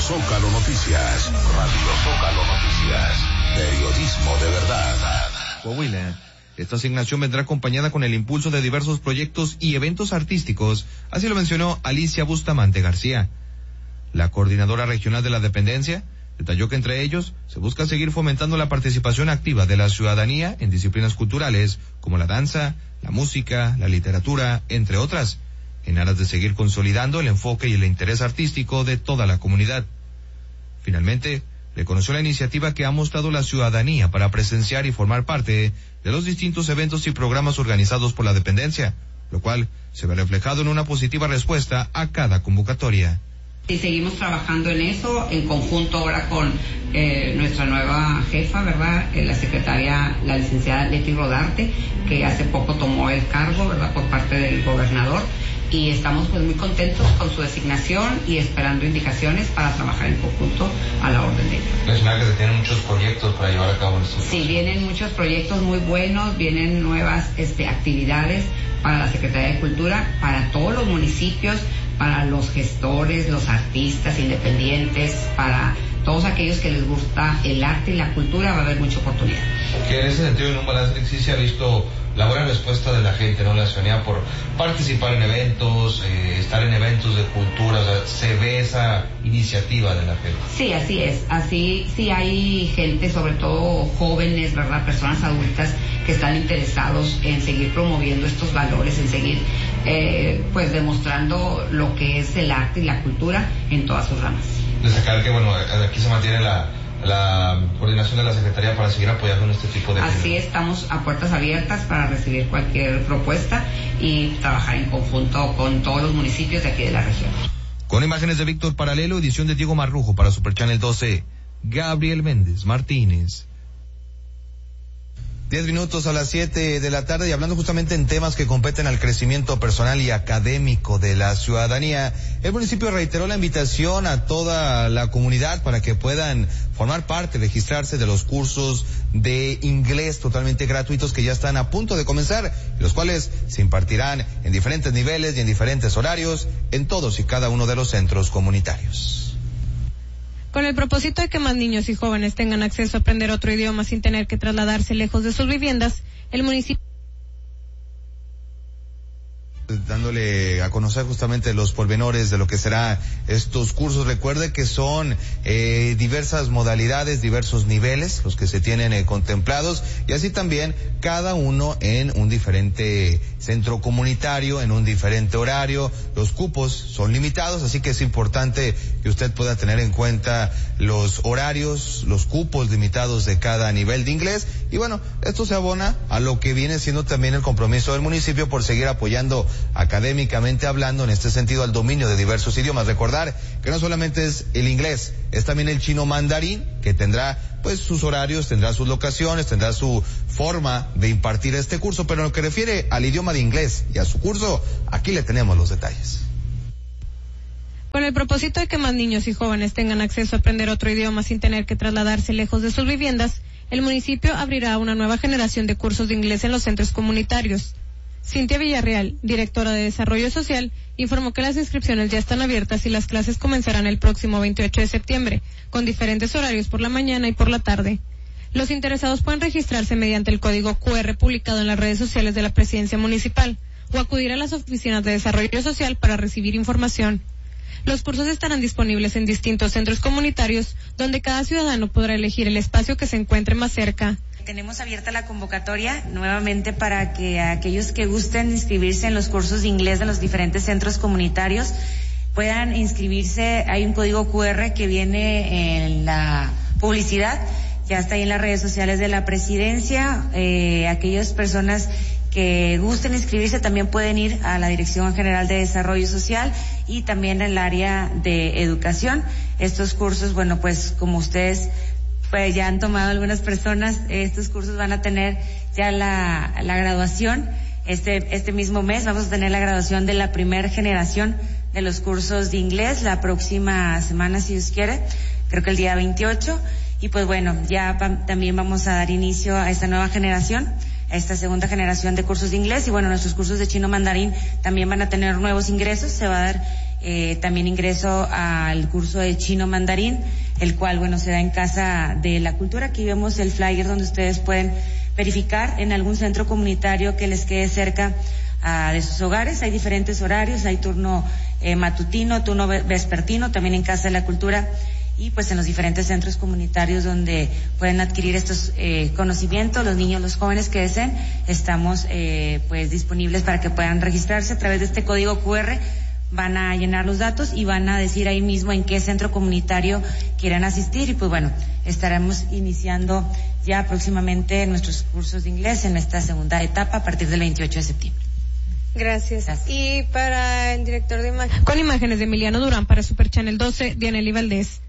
Zócalo Noticias, Radio Zócalo Noticias, periodismo de verdad. Coahuila. Esta asignación vendrá acompañada con el impulso de diversos proyectos y eventos artísticos, así lo mencionó Alicia Bustamante García. La coordinadora regional de la dependencia detalló que entre ellos se busca seguir fomentando la participación activa de la ciudadanía en disciplinas culturales como la danza, la música, la literatura, entre otras, en aras de seguir consolidando el enfoque y el interés artístico de toda la comunidad. Finalmente, reconoció la iniciativa que ha mostrado la ciudadanía para presenciar y formar parte de los distintos eventos y programas organizados por la dependencia, lo cual se ve reflejado en una positiva respuesta a cada convocatoria. Y seguimos trabajando en eso, en conjunto ahora con nuestra nueva jefa, ¿verdad? La secretaria, la licenciada Leti Rodarte, que hace poco tomó el cargo, ¿verdad? Por parte del gobernador. Y estamos pues muy contentos con su designación y esperando indicaciones para trabajar en conjunto a la orden de ella. Mencionar que se tienen muchos proyectos para llevar a cabo estos. Sí, vienen muchos proyectos muy buenos, vienen nuevas actividades para la Secretaría de Cultura, para todos los municipios, para los gestores, los artistas independientes, para todos aquellos que les gusta el arte y la cultura, va a haber mucha oportunidad. Que en ese sentido, en un balance sí se ha visto la buena respuesta de la gente, ¿no? La ciudadanía por participar en eventos, estar en eventos de cultura, o sea, se ve esa iniciativa de la gente. Sí, así es, así sí hay gente, sobre todo jóvenes, ¿verdad? Personas adultas que están interesados en seguir promoviendo estos valores, en seguir pues demostrando lo que es el arte y la cultura en todas sus ramas. Destacar que, bueno, aquí se mantiene la coordinación de la Secretaría para seguir apoyando en este tipo de... Así estamos a puertas abiertas para recibir cualquier propuesta y trabajar en conjunto con todos los municipios de aquí de la región. Con imágenes de Víctor Paralelo, edición de Diego Marrujo para Super Channel 12, Gabriel Méndez Martínez. 10 minutos a las 7 de la tarde y hablando justamente en temas que competen al crecimiento personal y académico de la ciudadanía, el municipio reiteró la invitación a toda la comunidad para que puedan formar parte, registrarse de los cursos de inglés totalmente gratuitos que ya están a punto de comenzar, los cuales se impartirán en diferentes niveles y en diferentes horarios en todos y cada uno de los centros comunitarios. Con el propósito de que más niños y jóvenes tengan acceso a aprender otro idioma sin tener que trasladarse lejos de sus viviendas, el municipio dándole a conocer justamente los pormenores de lo que será estos cursos. Recuerde que son diversas modalidades, diversos niveles los que se tienen contemplados, y así también cada uno en un diferente centro comunitario, en un diferente horario. Los cupos son limitados, así que es importante que usted pueda tener en cuenta los horarios, los cupos limitados de cada nivel de inglés. Y bueno, esto se abona a lo que viene siendo también el compromiso del municipio por seguir apoyando académicamente hablando en este sentido al dominio de diversos idiomas. Recordar que no solamente es el inglés, es también el chino mandarín, que tendrá pues sus horarios, tendrá sus locaciones, tendrá su forma de impartir este curso, pero en lo que refiere al idioma de inglés y a su curso, aquí le tenemos los detalles. Con el propósito de que más niños y jóvenes tengan acceso a aprender otro idioma sin tener que trasladarse lejos de sus viviendas, el municipio abrirá una nueva generación de cursos de inglés en los centros comunitarios. Cintia Villarreal, directora de Desarrollo Social, informó que las inscripciones ya están abiertas y las clases comenzarán el próximo 28 de septiembre, con diferentes horarios por la mañana y por la tarde. Los interesados pueden registrarse mediante el código QR publicado en las redes sociales de la Presidencia Municipal o acudir a las oficinas de Desarrollo Social para recibir información. Los cursos estarán disponibles en distintos centros comunitarios, donde cada ciudadano podrá elegir el espacio que se encuentre más cerca. Tenemos abierta la convocatoria nuevamente para que aquellos que gusten inscribirse en los cursos de inglés de los diferentes centros comunitarios puedan inscribirse. Hay un código QR que viene en la publicidad, ya está ahí en las redes sociales de la Presidencia. Aquellas personas que gusten inscribirse también pueden ir a la Dirección General de Desarrollo Social y también en el área de educación. Estos cursos, bueno, pues como ustedes pues ya han tomado algunas personas, estos cursos van a tener ya la graduación. Este mismo mes vamos a tener la graduación de la primera generación de los cursos de inglés, la próxima semana, si Dios quiere, creo que el día 28. Y pues bueno, ya también vamos a dar inicio a esta nueva generación, a esta segunda generación de cursos de inglés. Y bueno, nuestros cursos de chino mandarín también van a tener nuevos ingresos. Se va a dar también ingreso al curso de chino mandarín, el cual, bueno, se da en Casa de la Cultura. Aquí vemos el flyer donde ustedes pueden verificar en algún centro comunitario que les quede cerca de sus hogares. Hay diferentes horarios, hay turno matutino, turno vespertino, también en Casa de la Cultura, y pues en los diferentes centros comunitarios donde pueden adquirir estos conocimientos, los niños, los jóvenes que deseen, estamos pues disponibles para que puedan registrarse a través de este código QR. Van a llenar los datos y van a decir ahí mismo en qué centro comunitario quieran asistir, y pues bueno, estaremos iniciando ya próximamente nuestros cursos de inglés en esta segunda etapa a partir del 28 de septiembre. Gracias. Y para el director de imagen, con imágenes de Emiliano Durán para Super Channel 12, Dianely Valdés.